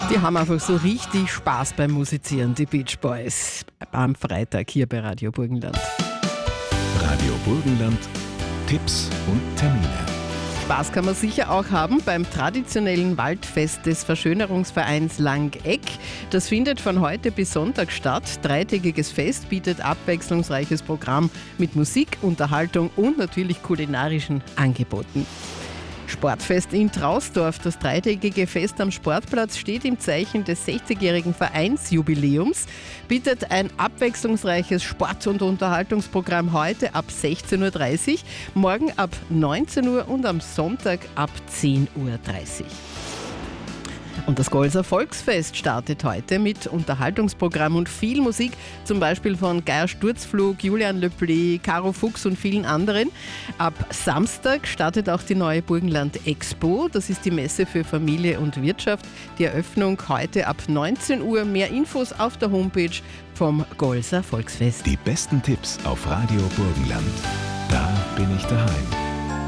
Die haben einfach so richtig Spaß beim Musizieren, die Beach Boys. Am Freitag hier bei Radio Burgenland. Radio Burgenland, Tipps und Termine. Spaß kann man sicher auch haben beim traditionellen Waldfest des Verschönerungsvereins Langeck. Das findet von heute bis Sonntag statt. Dreitägiges Fest bietet abwechslungsreiches Programm mit Musik, Unterhaltung und natürlich kulinarischen Angeboten. Sportfest in Trausdorf. Das dreitägige Fest am Sportplatz steht im Zeichen des 60-jährigen Vereinsjubiläums, bietet ein abwechslungsreiches Sport- und Unterhaltungsprogramm heute ab 16.30 Uhr, morgen ab 19 Uhr und am Sonntag ab 10.30 Uhr. Und das Golser Volksfest startet heute mit Unterhaltungsprogramm und viel Musik, zum Beispiel von Geier Sturzflug, Julian Löppli, Caro Fuchs und vielen anderen. Ab Samstag startet auch die neue Burgenland Expo. Das ist die Messe für Familie und Wirtschaft. Die Eröffnung heute ab 19 Uhr. Mehr Infos auf der Homepage vom Golser Volksfest. Die besten Tipps auf Radio Burgenland. Da bin ich daheim.